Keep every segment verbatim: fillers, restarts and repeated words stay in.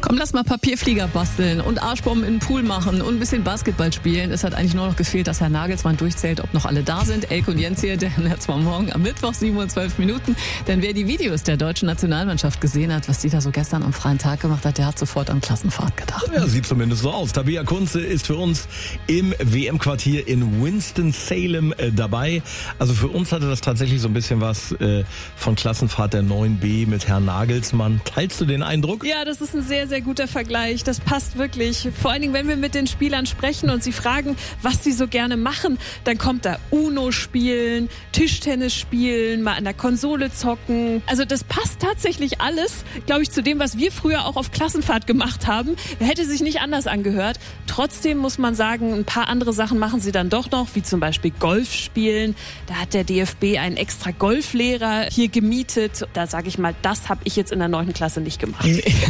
Komm, lass mal Papierflieger basteln und Arschbomben in den Pool machen und ein bisschen Basketball spielen. Es hat eigentlich nur noch gefehlt, dass Herr Nagelsmann durchzählt, ob noch alle da sind. Elke und Jens hier, der Netz war morgen am Mittwoch, sieben Uhr zwölf Minuten. Denn wer die Videos der deutschen Nationalmannschaft gesehen hat, was die da so gestern am freien Tag gemacht hat, der hat sofort an Klassenfahrt gedacht. Ja, sieht zumindest so aus. Tabea Kunze ist für uns im W M-Quartier in Winston-Salem äh, dabei. Also für uns hatte das tatsächlich so ein bisschen was äh, von Klassenfahrt der neun B mit Herrn Nagelsmann. Teilst du den Eindruck? Ja, das ist ein sehr, sehr guter Vergleich. Das passt wirklich. Vor allen Dingen, wenn wir mit den Spielern sprechen und sie fragen, was sie so gerne machen, dann kommt da Uno spielen, Tischtennis spielen, mal an der Konsole zocken. Also das passt tatsächlich alles, glaube ich, zu dem, was wir früher auch auf Klassenfahrt gemacht haben. Hätte sich nicht anders angehört. Trotzdem muss man sagen, ein paar andere Sachen machen sie dann doch noch, wie zum Beispiel Golf spielen. Da hat der D F B einen extra Golflehrer hier gemietet. Da sage ich mal, das habe ich jetzt in der neunten Klasse nicht gemacht.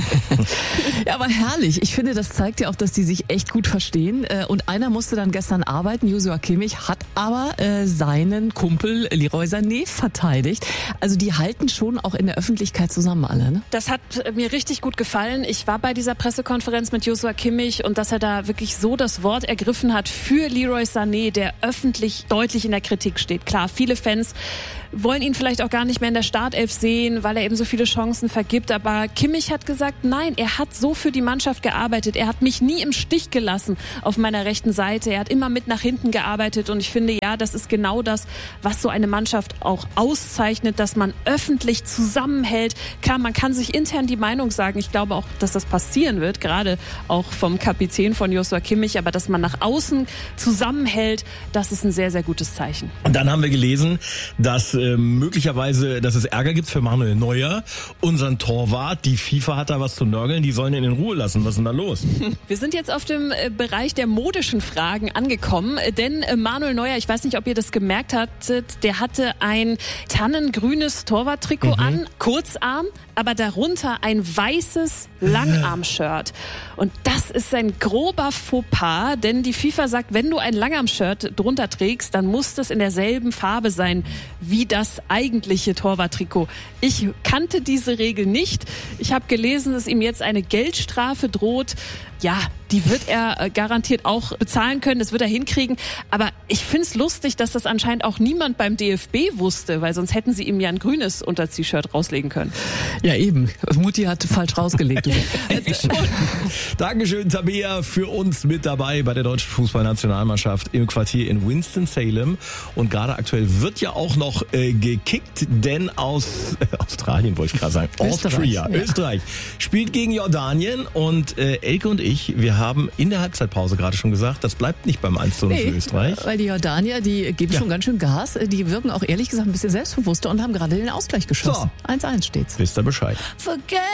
Ja, aber herrlich. Ich finde, das zeigt ja auch, dass die sich echt gut verstehen. Und einer musste dann gestern arbeiten, Joshua Kimmich, hat aber äh, seinen Kumpel Leroy Sané verteidigt. Also die halten schon auch in der Öffentlichkeit zusammen alle, ne? Das hat mir richtig gut gefallen. Ich war bei dieser Pressekonferenz mit Joshua Kimmich und dass er da wirklich so das Wort ergriffen hat für Leroy Sané, der öffentlich deutlich in der Kritik steht. Klar, viele Fans wollen ihn vielleicht auch gar nicht mehr in der Startelf sehen, weil er eben so viele Chancen vergibt. Aber Kimmich hat gesagt, nein, er hat so für die Mannschaft gearbeitet. Er hat mich nie im Stich gelassen auf meiner rechten Seite. Er hat immer mit nach hinten gearbeitet. Und ich finde, ja, das ist genau das, was so eine Mannschaft auch auszeichnet, dass man öffentlich zusammenhält. Klar, man kann sich intern die Meinung sagen. Ich glaube auch, dass das passieren wird, gerade auch vom Kapitän von Joshua Kimmich. Aber dass man nach außen zusammenhält, das ist ein sehr, sehr gutes Zeichen. Und dann haben wir gelesen, dass äh, möglicherweise, dass es Ärger gibt für Manuel Neuer, unseren Torwart. Die FIFA hat da was zu nörgeln, die sollen ihn in Ruhe lassen. Was ist denn da los? Wir sind jetzt auf dem äh, Bereich der modischen Fragen angekommen, äh, denn äh, Manuel Neuer, ich weiß nicht, ob ihr das gemerkt hattet, der hatte ein tannengrünes Torwarttrikot mhm. an, Kurzarm, aber darunter ein weißes Langarm-Shirt. Und das ist ein grober Fauxpas, denn die FIFA sagt, wenn du ein Langarm-Shirt drunter trägst, dann muss das in derselben Farbe sein wie das eigentliche Torwarttrikot. Ich kannte diese Regel nicht. Ich habe gelesen, dass ihm jetzt eine Geldstrafe droht. Ja, die wird er garantiert auch bezahlen können, das wird er hinkriegen. Aber ich find's lustig, dass das anscheinend auch niemand beim D F B wusste, weil sonst hätten sie ihm ja ein grünes Unter-T-Shirt rauslegen können. Ja, eben. Mutti hat falsch rausgelegt. Dankeschön, Tabea, für uns mit dabei bei der deutschen Fußballnationalmannschaft im Quartier in Winston-Salem. Und gerade aktuell wird ja auch noch äh, gekickt, denn aus äh, Australien, wollte ich gerade sagen, Österreich, Austria, ja. Österreich, spielt gegen Jordanien und äh, Elke und ich, wir haben in der Halbzeitpause gerade schon gesagt, das bleibt nicht beim eins zu null nee, für Österreich. Weil die Jordanier, die geben ja schon ganz schön Gas. Die wirken auch ehrlich gesagt ein bisschen selbstbewusster und haben gerade den Ausgleich geschossen. So. eins eins steht's. Wisst ihr Bescheid. Forget